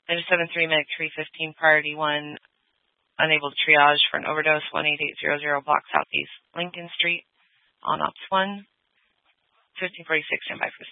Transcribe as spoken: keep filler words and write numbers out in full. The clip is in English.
nine seven three, Medic three fifteen, Priority one, unable to triage for an overdose, one eight eight zero zero, block Southeast Lincoln Street, on Ops one, fifteen forty-six, standby for